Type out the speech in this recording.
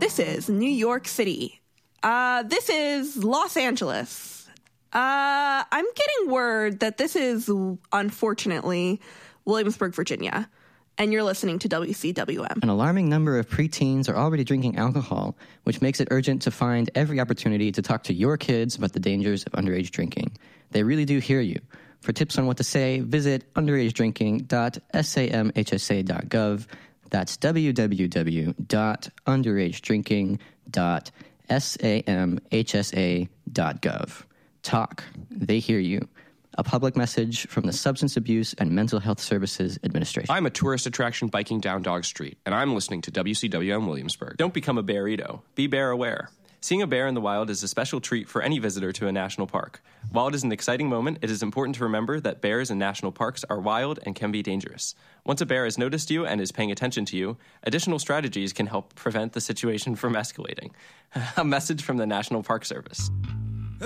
This is New York City. This is Los Angeles. I'm getting word that this is, unfortunately, Williamsburg, Virginia. And you're listening to WCWM. An alarming number of preteens are already drinking alcohol, which makes it urgent to find every opportunity to talk to your kids about the dangers of underage drinking. They really do hear you. For tips on what to say, visit underagedrinking.samhsa.gov. That's www.underagedrinking.samhsa.gov. Talk. They hear you. A public message from the Substance Abuse and Mental Health Services Administration. I'm a tourist attraction biking down Dog Street, and I'm listening to WCWM Williamsburg. Don't become a bearito. Be bear aware. Seeing a bear in the wild is a special treat for any visitor to a national park. While it is an exciting moment, it is important to remember that bears in national parks are wild and can be dangerous. Once a bear has noticed you and is paying attention to you, additional strategies can help prevent the situation from escalating. A message from the National Park Service.